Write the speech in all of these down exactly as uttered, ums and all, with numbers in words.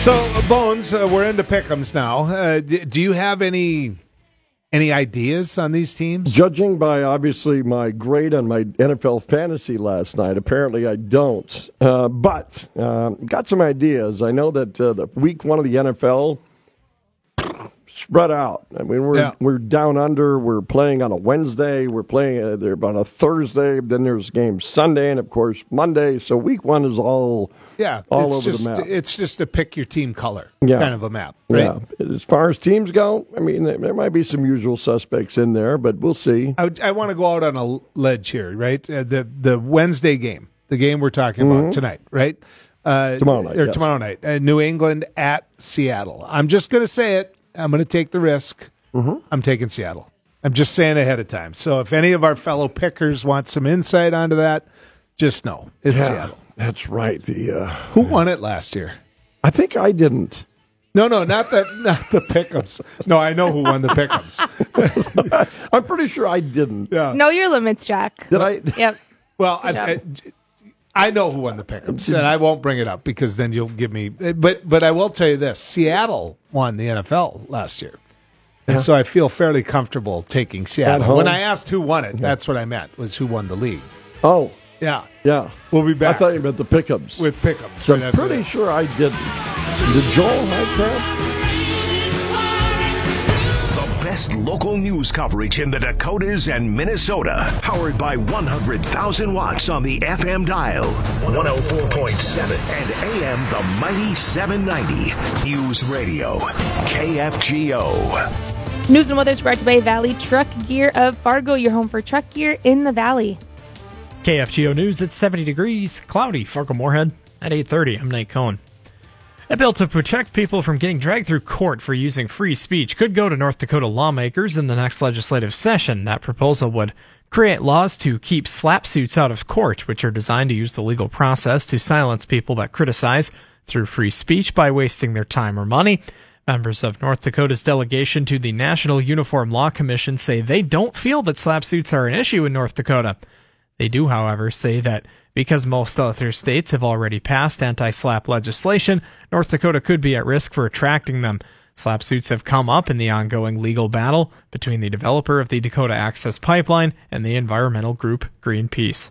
So, uh, Bones, uh, we're into pick'ems now. Uh, d- do you have any any ideas on these teams? Judging by, obviously, my grade on my N F L fantasy last night, apparently I don't. Uh, but uh, got some ideas. I know that uh, the week one of the N F L spread out. I mean, we're Yeah. we're down under. We're playing on a Wednesday. We're playing uh, there on a Thursday. Then there's games Sunday and, of course, Monday. So week one is all Yeah, all it's over just, the map. It's just a pick your team color Yeah. kind of a map, right? Yeah. As far as teams go, I mean, there there might be some usual suspects in there, but we'll see. I, I want to go out on a ledge here, right? Uh, the the Wednesday game, the game we're talking Mm-hmm. about tonight, right? Uh, Tomorrow night, Or yes. tomorrow night. Uh, New England at Seattle. I'm just going to say it. I'm going to take the risk. Mm-hmm. I'm taking Seattle. I'm just saying ahead of time. So if any of our fellow pickers want some insight onto that, just know it's Yeah, Seattle. that's right. The uh, Who won it last year? I think I didn't. No, no, not the not the pick'ems. No, I know who won the pick'ems. I'm pretty sure I didn't. Yeah. Know your limits, Jack. Did I? Yep. Well, I, Yeah. I, I know who won the pick'ems, and I won't bring it up because then you'll give me. But but I will tell you this: Seattle won the N F L last year, and Yeah. so I feel fairly comfortable taking At Seattle. home? When I asked who won it, that's what I meant was who won the league. Oh, Yeah, yeah. we'll be back I thought you meant the pickups. with pick'ems. so right I'm after pretty that. sure I didn't. Did Joel have that? The best local news coverage in the Dakotas and Minnesota. Powered by one hundred thousand watts on the F M dial. one oh four point seven and A M the mighty seven ninety. News Radio. K F G O. News and weather is brought to you by Valley Truck Gear of Fargo, your home for truck gear in the Valley. K F G O News at seventy degrees, cloudy, Fargo Moorhead at eight thirty. I'm Nate Cohn. A bill to protect people from getting dragged through court for using free speech could go to North Dakota lawmakers in the next legislative session. That proposal would create laws to keep slap suits out of court, which are designed to use the legal process to silence people that criticize through free speech by wasting their time or money. Members of North Dakota's delegation to the National Uniform Law Commission say they don't feel that slap suits are an issue in North Dakota. They do, however, say that because most other states have already passed anti-slap legislation, North Dakota could be at risk for attracting them. Slap suits have come up in the ongoing legal battle between the developer of the Dakota Access Pipeline and the environmental group Greenpeace.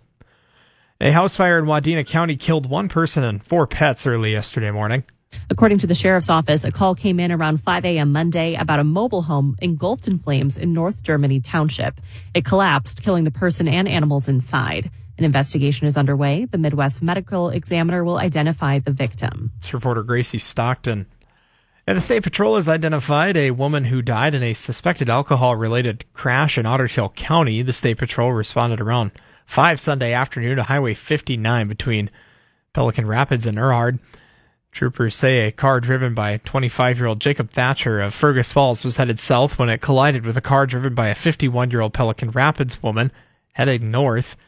A house fire in Wadena County killed one person and four pets early yesterday morning. According to the sheriff's office, a call came in around five a.m. Monday about a mobile home engulfed in flames in North Germany Township. It collapsed, killing the person and animals inside. An investigation is underway. The Midwest Medical Examiner will identify the victim. It's reporter Gracie Stockton. And the State Patrol has identified a woman who died in a suspected alcohol-related crash in Otter Tail County. The State Patrol responded around five Sunday afternoon to Highway fifty-nine between Pelican Rapids and Erhard. Troopers say a car driven by twenty-five-year-old Jacob Thatcher of Fergus Falls was headed south when it collided with a car driven by a fifty-one-year-old Pelican Rapids woman heading north.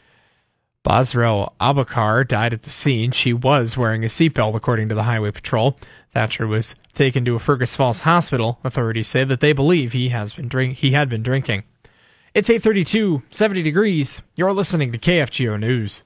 Basrel Abakar died at the scene. She was wearing a seatbelt, according to the Highway Patrol. Thatcher was taken to a Fergus Falls hospital. Authorities say that they believe he has been drink he had been drinking. It's eight thirty-two, seventy degrees. You're listening to K F G O News.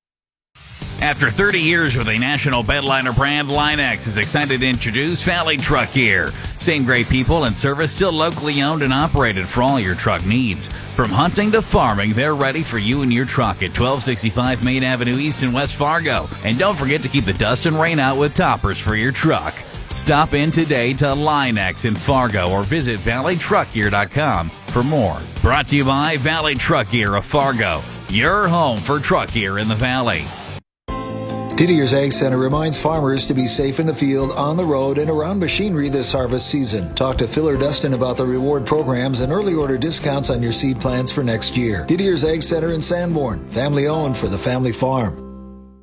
After thirty years with a national bedliner brand, Line-X is excited to introduce Valley Truck Gear. Same great people and service, still locally owned and operated for all your truck needs. From hunting to farming, they're ready for you and your truck at twelve sixty-five Main Avenue East in West Fargo. And don't forget to keep the dust and rain out with toppers for your truck. Stop in today to Line-X in Fargo or visit valley truck gear dot com for more. Brought to you by Valley Truck Gear of Fargo, your home for truck gear in the Valley. Didier's Ag Center reminds farmers to be safe in the field, on the road, and around machinery this harvest season. Talk to Phil or Dustin about the reward programs and early order discounts on your seed plants for next year. Didier's Ag Center in Sanborn, family owned for the family farm.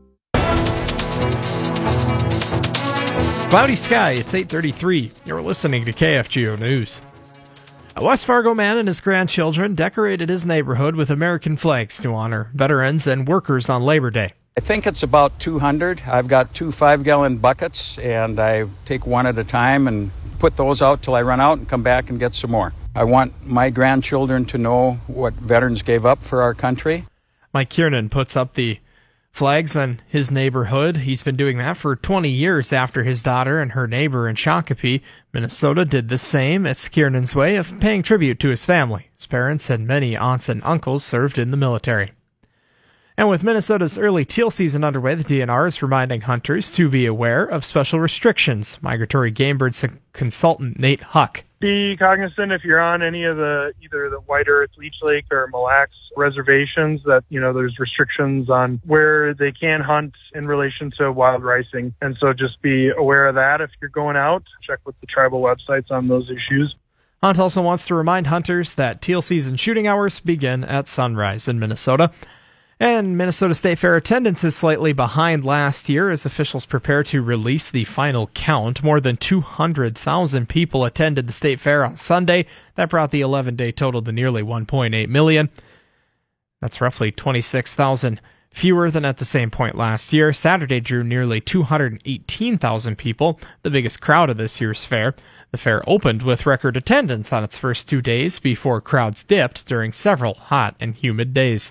Cloudy sky, it's eight thirty-three. You're listening to K F G O News. A West Fargo man and his grandchildren decorated his neighborhood with American flags to honor veterans and workers on Labor Day. I think it's about two hundred. I've got two five-gallon buckets, and I take one at a time and put those out till I run out and come back and get some more. I want my grandchildren to know what veterans gave up for our country. Mike Kiernan puts up the flags on his neighborhood. He's been doing that for twenty years after his daughter and her neighbor in Shakopee, Minnesota, did the same. It's Kiernan's way of paying tribute to his family. His parents and many aunts and uncles served in the military. And with Minnesota's early teal season underway, the D N R is reminding hunters to be aware of special restrictions. Migratory game bird consultant Nate Huck. Be cognizant if you're on any of the either the White Earth, Leech Lake, or Mille Lacs reservations that, you know, there's restrictions on where they can hunt in relation to wild ricing. And so just be aware of that if you're going out. Check with the tribal websites on those issues. Hunt also wants to remind hunters that teal season shooting hours begin at sunrise in Minnesota. And Minnesota State Fair attendance is slightly behind last year as officials prepare to release the final count. More than two hundred thousand people attended the State Fair on Sunday. That brought the eleven-day total to nearly one point eight million. That's roughly twenty-six thousand fewer than at the same point last year. Saturday drew nearly two hundred eighteen thousand people, the biggest crowd of this year's fair. The fair opened with record attendance on its first two days before crowds dipped during several hot and humid days.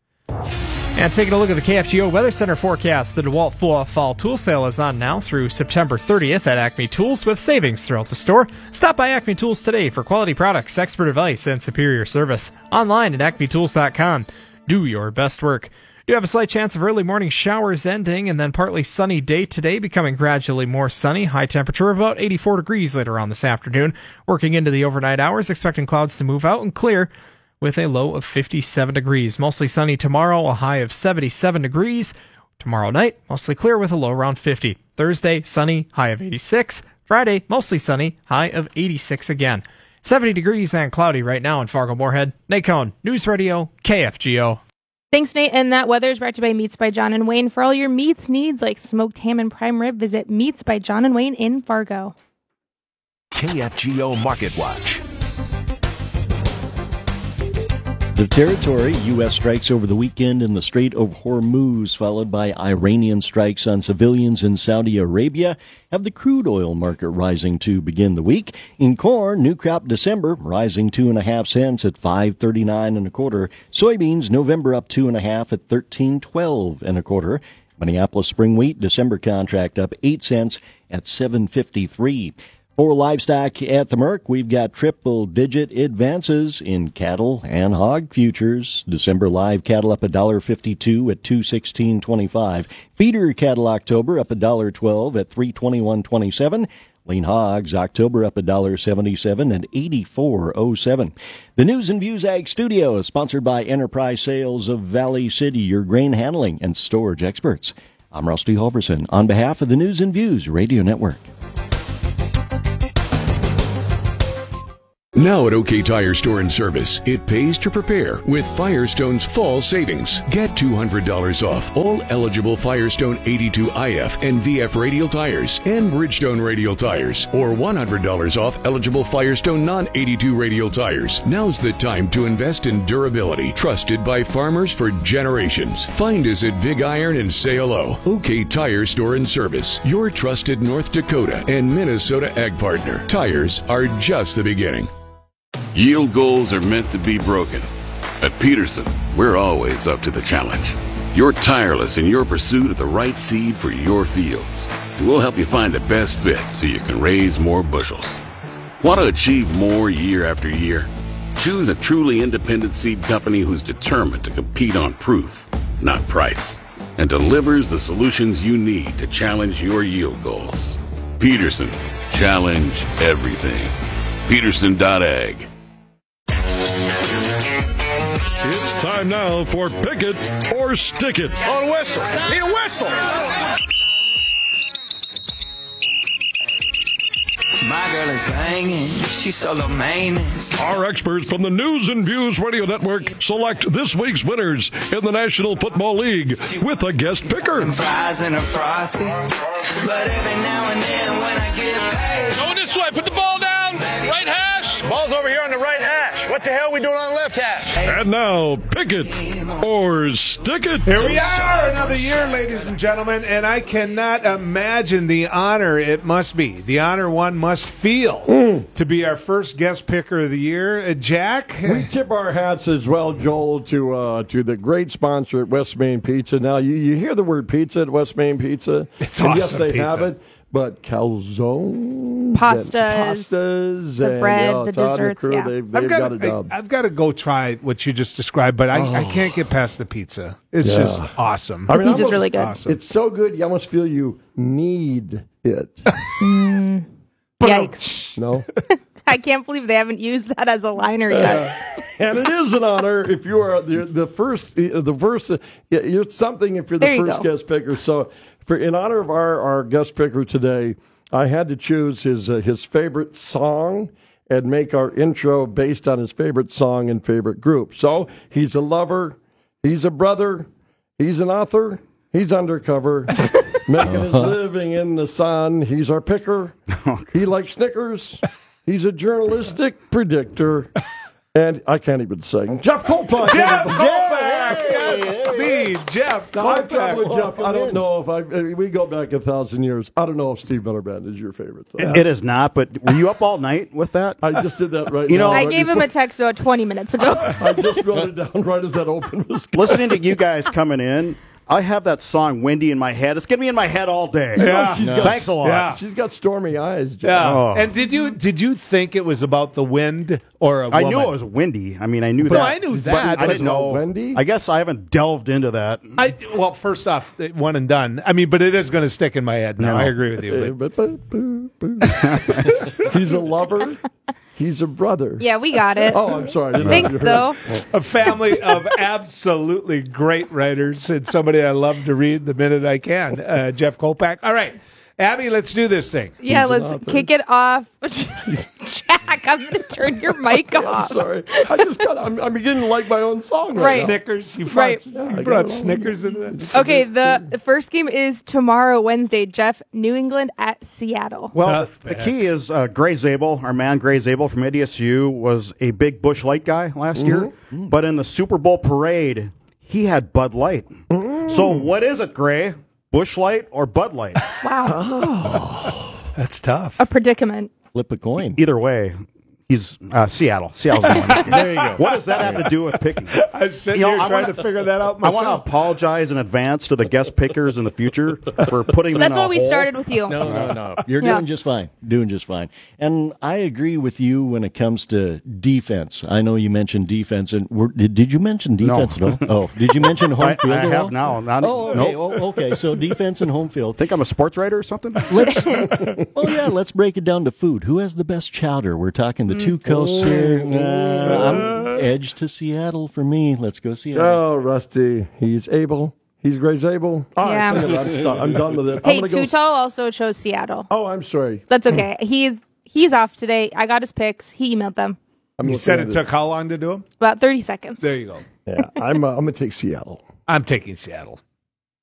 And taking a look at the K F G O Weather Center forecast, the DeWalt Fall Tool Sale is on now through September thirtieth at Acme Tools with savings throughout the store. Stop by Acme Tools today for quality products, expert advice, and superior service. Online at acme tools dot com. Do your best work. You have a slight chance of early morning showers ending and then partly sunny day today, becoming gradually more sunny. High temperature of about eighty-four degrees later on this afternoon. Working into the overnight hours, expecting clouds to move out and clear with a low of fifty-seven degrees. Mostly sunny tomorrow, a high of seventy-seven degrees. Tomorrow night, mostly clear with a low around fifty. Thursday, sunny, high of eighty-six. Friday, mostly sunny, high of eighty-six again. seventy degrees and cloudy right now in Fargo-Moorhead. Nate Cohn, News Radio, K F G O. Thanks, Nate. And that weather is brought to you by Meats by John and Wayne. For all your meats needs like smoked ham and prime rib, visit Meats by John and Wayne in Fargo. K F G O Market Watch. The territory, U S strikes over the weekend in the Strait of Hormuz, followed by Iranian strikes on civilians in Saudi Arabia, have the crude oil market rising to begin the week. In corn, new crop December rising two and a half cents at five thirty-nine and a quarter. Soybeans, November up two and a half at thirteen twelve and a quarter. Minneapolis spring wheat, December contract up eight cents at seven fifty-three. For livestock at the Merc, we've got triple-digit advances in cattle and hog futures. December live cattle up one dollar fifty-two at two sixteen twenty-five. Feeder cattle October up one dollar twelve at three twenty-one twenty-seven. Lean hogs October up one dollar seventy-seven at eighty-four oh seven. The News and Views Ag Studio is sponsored by Enterprise Sales of Valley City, your grain handling and storage experts. I'm Rusty Halverson on behalf of the News and Views Radio Network. Now at OK Tire Store and Service, it pays to prepare with Firestone's fall savings. Get two hundred dollars off all eligible Firestone eighty-two I F and V F radial tires and Bridgestone radial tires, or one hundred dollars off eligible Firestone non eighty-two radial tires. Now's the time to invest in durability, trusted by farmers for generations. Find us at Big Iron and say hello. OK Tire Store and Service, your trusted North Dakota and Minnesota ag partner. Tires are just the beginning. Yield goals are meant to be broken. At Peterson, we're always up to the challenge. You're tireless in your pursuit of the right seed for your fields. And we'll help you find the best fit so you can raise more bushels. Want to achieve more year after year? Choose a truly independent seed company who's determined to compete on proof, not price, and delivers the solutions you need to challenge your yield goals. Peterson, challenge everything. Peterson dot ag. It's time now for Pick It or Stick It. On whistle. Need a whistle. My girl is banging. She's solo maintenance. Our experts from the News and Views Radio Network select this week's winners in the National Football League with a guest picker. Fries and a frosty. But every now and then when I get paid. Going this way. Put the ball down. Right hash. Ball's over here on the right hash. What What the hell are we doing on the left hash? And now, pick it or stick it. Here we are, another year, ladies and gentlemen, and I cannot imagine the honor it must be, the honor one must feel mm. to be our first guest picker of the year. Uh, Jack? We tip our hats as well, Joel, to uh, to the great sponsor at West Main Pizza. Now, you, you hear the word pizza at West Main Pizza. It's and awesome yes, they pizza. have it. But calzones, pastas, and pastas, the and, bread, you know, the Todd and desserts. crew, Yeah. they've, they've I've got got it down. I've got to go try what you just described, but I, oh. I can't get past the pizza. It's yeah. just awesome. I mean, pizza's almost, really good. Awesome. It's so good, you almost feel you need it. mm. Yikes! No. I can't believe they haven't used that as a liner yet. Uh, and it is an honor if you are the, the first. The first, you're something if you're the there first you guest picker. So, for in honor of our, our guest picker today, I had to choose his uh, his favorite song and make our intro based on his favorite song and favorite group. So he's a lover, he's a brother, he's an author, he's undercover, making his living in the sun. He's our picker. He likes Snickers. He's a journalistic predictor. And I can't even sing. Jeff Kolpak. Jeff Kolpak. Yes, the Jeff Now, I've traveled with Kolpak. Jeff. I don't know if I. We go back a thousand years. I don't know if Steve Miller Band is your favorite. So. It, it is not. But were you up all night with that? I just did that right you now. know, I right gave him before. a text about twenty minutes ago. I just wrote it down right as that open was. Listening to you guys coming in, I have that song "Windy" in my head. It's getting me in my head all day. Yeah. She's No. got, Thanks a lot. Yeah. She's got stormy eyes. Jeff. Yeah. Oh. And did you did you think it was about the wind or a I woman? knew it was windy. I mean, I knew No, that. I knew But that, I but- didn't know. Wendy? I guess I haven't delved into that. I, well, first off, one and done. I mean, but it is going to stick in my head now. No. I agree with you. But He's a lover. He's a brother. Yeah, we got it. Oh, I'm sorry. I didn't know Thanks, you heard though. it. a family of absolutely great writers and somebody I love to read the minute I can. Uh, Jeff Kolpak. All right, Abby, let's do this thing. Yeah, He's an let's author. kick it off. Jack, I'm going to turn your mic I'm off. sorry. I just got. I'm, I'm beginning to like my own song. Right. Right. now. Snickers. You brought, Right. you Yeah, I got brought it all. Snickers into that. Okay, the, the first game is tomorrow, Wednesday. Jeff, New England at Seattle. Well, Tough the bet. key is uh, Gray Zabel, our man Gray Zabel from A D S U, was a big Busch Light guy last Mm-hmm. year. But in the Super Bowl parade, he had Bud Light. Mm. So what is it, Gray? Busch Light or Bud Light? Wow. That's tough. A predicament. Flip a coin. Either way, he's uh, Seattle. Seattle's going this game. There you go. What does that have to do with picking? I'm sitting You know, here I trying wanna- to figure that out I myself. want to apologize in advance to the guest pickers in the future for putting them That's in a why we hole. started with you. No, no, no. You're Yeah. doing just fine. Doing just fine. And I agree with you when it comes to defense. I know you mentioned defense, and were, did, did you mention defense No. at all? Oh, did you mention home I, field I at have all? now. Not, Oh, okay. nope. Oh, okay. So defense and home field. Think I'm a sports writer or something? Let's. Well, yeah. Let's break it down to food. Who has the best chowder? We're talking the two coasts here. Uh, I'm edge to Seattle for me. Let's go Seattle. Oh, Rusty. He's able. He's Gray Zabel. All right, Yeah. forget it. I'm, done. I'm done with it. Hey, I'm gonna Tutal go. also chose Seattle. Oh, I'm sorry. That's okay. He's he's off today. I got his picks. He emailed them. I'm You looking said at it this. took how long to do them? About thirty seconds. There you go. Yeah, I'm. Uh, I'm gonna take Seattle. I'm taking Seattle.